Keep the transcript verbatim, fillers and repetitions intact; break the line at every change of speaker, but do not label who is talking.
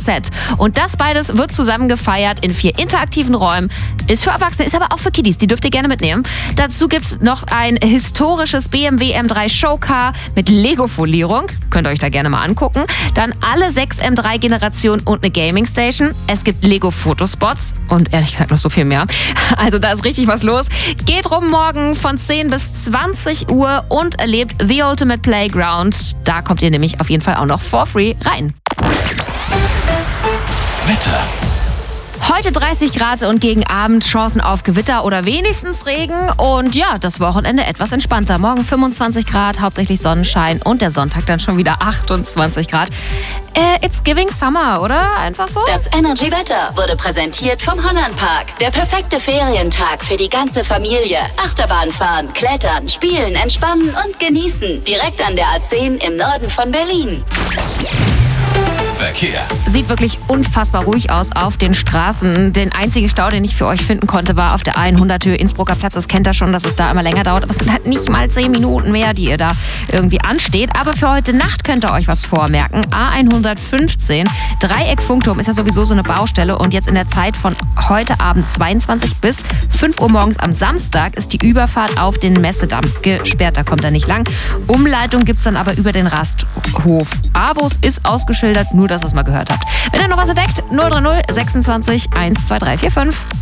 Set. Und das beides wird zusammen gefeiert in vier interaktiven Räumen. Ist für Erwachsene, ist aber auch für Kiddies. Die dürft ihr gerne mitnehmen. Dazu gibt es noch ein historisches B M W M drei Showcar mit Lego-Folierung. Könnt ihr euch da gerne mal angucken. Dann alle sechs M drei Generationen und eine Gaming-Station. Es gibt Lego-Fotospots und ehrlich gesagt noch so viel mehr. Also da ist richtig was los. Geht rum morgen von zehn bis zwanzig Uhr und erlebt The Ultimate Playground. Da kommt ihr nämlich auf jeden Fall auch noch for free rein.
Wetter.
Heute dreißig Grad und gegen Abend Chancen auf Gewitter oder wenigstens Regen. Und ja, das Wochenende etwas entspannter. Morgen fünfundzwanzig Grad, hauptsächlich Sonnenschein und der Sonntag dann schon wieder achtundzwanzig Grad. Äh, it's giving summer, oder? Einfach so?
Das Energy Wetter wurde präsentiert vom Holland Park. Der perfekte Ferientag für die ganze Familie. Achterbahn fahren, klettern, spielen, entspannen und genießen. Direkt an der A zehn im Norden von Berlin.
Verkehr.
Sieht wirklich unfassbar ruhig aus auf den Straßen. Den einzigen Stau, den ich für euch finden konnte, war auf der hundert Höhe Innsbrucker Platz. Das kennt ihr schon, dass es da immer länger dauert. Aber es sind halt nicht mal zehn Minuten mehr, die ihr da irgendwie ansteht. Aber für heute Nacht könnt ihr euch was vormerken. A hundertfünfzehn, Dreieck Funkturm ist ja sowieso so eine Baustelle. Und jetzt in der Zeit von heute Abend zweiundzwanzig bis fünf Uhr morgens am Samstag ist die Überfahrt auf den Messedamm gesperrt. Da kommt er nicht lang. Umleitung gibt es dann aber über den Rasthof. Abos ist ausgeschildert, nur dass ihr es mal gehört habt. Wenn ihr noch was entdeckt, null drei null sechsundzwanzig eins zwei drei vier fünf.